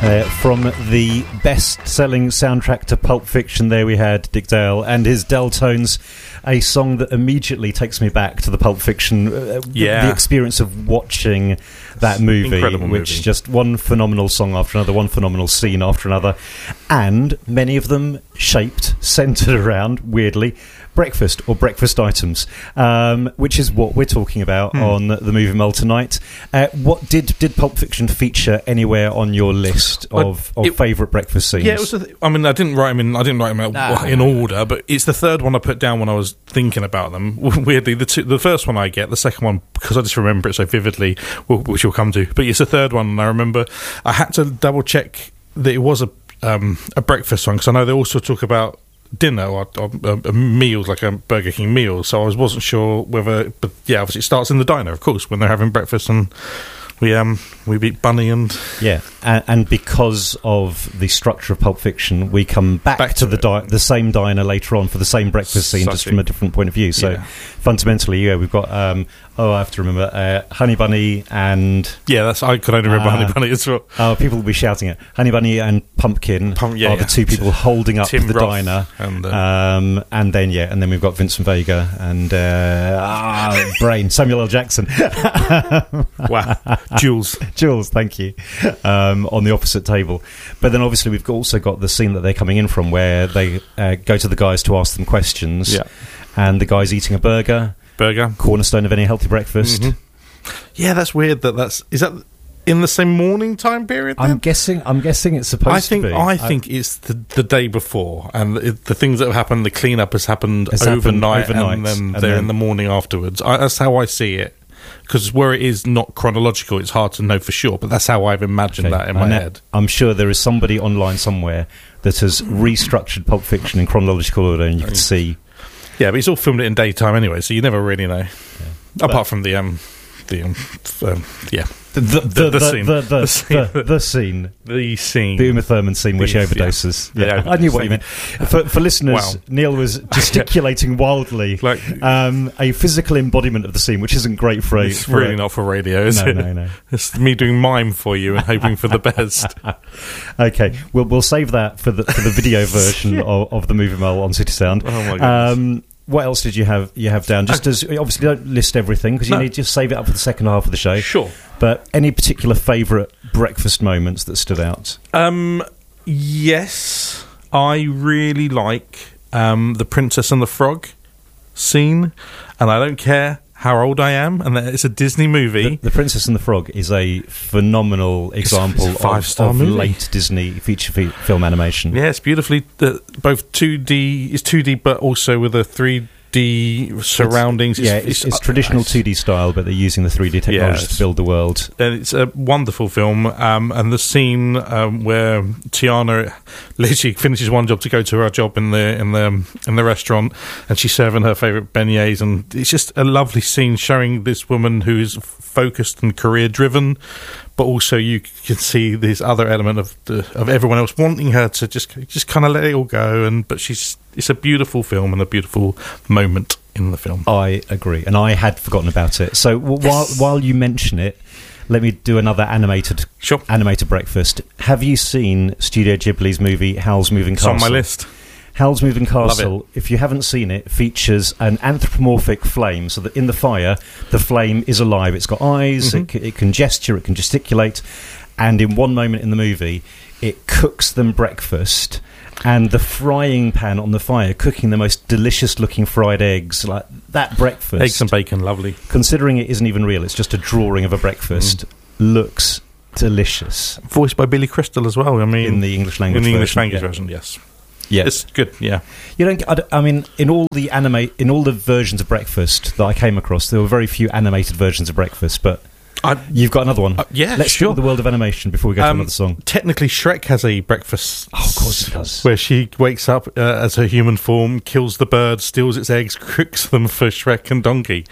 From the best-selling soundtrack to Pulp Fiction, there we had Dick Dale and his Deltones, a song that immediately takes me back to the Pulp Fiction, the experience of watching that movie, which just one phenomenal song after another, one phenomenal scene after another, and many of them centred around, weirdly, breakfast or breakfast items, which is what we're talking about on the Movie Mel tonight. What did Pulp Fiction feature anywhere on your list of favourite breakfast scenes? Yeah, it was. I didn't write them out in order, but it's the third one I put down when I was thinking about them. Weirdly, the first one I get, the second one because I just remember it so vividly, which we'll come to. But it's the third one, and I remember I had to double check that it was a breakfast one because I know they also talk about dinner or meals, like a Burger King meal, so I wasn't sure whether, but yeah, obviously it starts in the diner, of course, when they're having breakfast, and we beat Bunny and and because of the structure of Pulp Fiction, we come back to the same diner later on for the same breakfast scene, just from a different point of view. So fundamentally, we've got I have to remember Honey Bunny and I could only remember Honey Bunny as well. People will be shouting it. Honey Bunny and Pumpkin are the two people holding up Tim the Roth diner, and then we've got Vincent Vega and Samuel L. Jackson. Wow. Jules, thank you. On the opposite table, but then obviously we've also got the scene that they're coming in from, where they go to the guys to ask them questions, and the guy's eating a burger, cornerstone of any healthy breakfast. Yeah, that's weird. Is that in the same morning time period then? I'm guessing it's supposed to be. I think it's the day before, and the things that have happened, the cleanup has happened overnight, and then they're in the morning afterwards. That's how I see it. Because where it is not chronological, it's hard to know for sure, but that's how I've imagined that in my head. I'm sure there is somebody online somewhere that has restructured Pulp Fiction in chronological order, and you can see. Yeah, but he's all filmed it in daytime anyway, so you never really know. Yeah. Apart from the scene, the Uma Thurman scene where she overdoses. I knew what you meant. For listeners, Neil was gesticulating wildly, like a physical embodiment of the scene, which isn't great for it's really not for radio, is it? No. It's me doing mime for you and hoping for the best. Okay, we'll save that for the video version of the Movie Mel on City Sound. Oh my goodness. What else did you have down? Just as obviously don't list everything because you need to just save it up for the second half of the show. Sure. But any particular favourite breakfast moments that stood out? Yes, I really like the Princess and the Frog scene, and I don't care how old I am, and it's a Disney movie. The Princess and the Frog is a phenomenal example of late Disney feature film animation. Yeah, it's beautifully both 2D, it's 2D, but also with a 3D surroundings. It's traditional 2D style, but they're using the 3D technology to build the world. And it's a wonderful film, and the scene where Tiana literally finishes one job to go to her job in the restaurant, and she's serving her favourite beignets, and it's just a lovely scene showing this woman who is focused and career driven, but also you can see this other element of everyone else wanting her to just kind of let it all go, but it's a beautiful film and a beautiful moment in the film. I agree, and I had forgotten about it. So while you mention it, let me do another animated breakfast. Have you seen Studio Ghibli's movie Howl's Moving Castle? It's on my list. Howl's Moving Castle, if you haven't seen it, features an anthropomorphic flame, so that in the fire, the flame is alive. It's got eyes, it can gesture, it can gesticulate, and in one moment in the movie, it cooks them breakfast, and the frying pan on the fire cooking the most delicious-looking fried eggs, like that breakfast. Eggs and bacon, lovely. Considering it isn't even real, it's just a drawing of a breakfast, looks delicious. Voiced by Billy Crystal as well, in the English language version, yes. Yeah, it's good. Yeah, you don't. I mean, in all the versions of breakfast that I came across, there were very few animated versions of breakfast. But you've got another one. Let's go to the world of animation before we go to another song. Technically, Shrek has a breakfast. Oh, of course it does. Where she wakes up as her human form, kills the bird, steals its eggs, cooks them for Shrek and Donkey.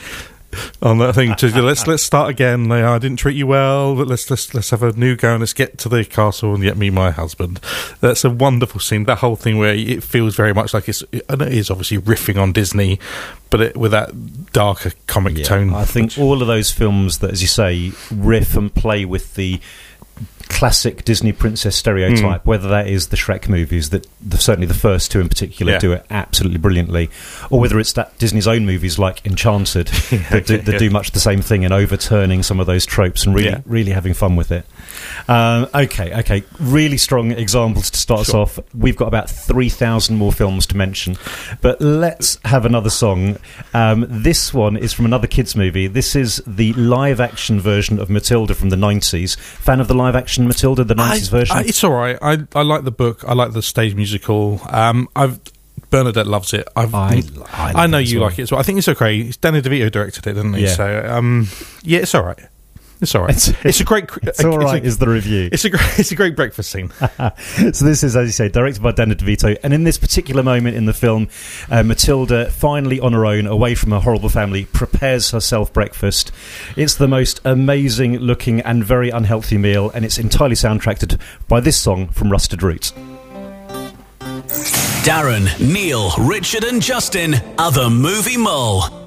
On that thing, let's start again. I didn't treat you well, but let's have a new go and let's get to the castle and get me my husband. That's a wonderful scene. That whole thing where it feels very much like it is obviously riffing on Disney, but with that darker comic tone. I think all of those films that, as you say, riff and play with the classic Disney princess stereotype, whether that is the Shrek movies, that certainly the first two in particular do it absolutely brilliantly, or whether it's that Disney's own movies like Enchanted that do much the same thing in overturning some of those tropes and really having fun with it. Okay, really strong examples to start us off. We've got about 3,000 more films to mention, but let's have another song. This one is from another kids movie. This is the live action version of Matilda from the 90s. Fan of the live action Matilda, the 90s version? It's alright. I like the book. I like the stage musical. Bernadette loves it. I know you like it as well. I think it's okay. Danny DeVito directed it, didn't he? So it's alright. It's all right. It's a great. It's all right. Is the review? It's a great breakfast scene. So this is, as you say, directed by Danny DeVito, and in this particular moment in the film, Matilda, finally on her own, away from her horrible family, prepares herself breakfast. It's the most amazing looking and very unhealthy meal, and it's entirely soundtracked by this song from Rusted Roots. Darren, Neil, Richard, and Justin are the Movie Mole.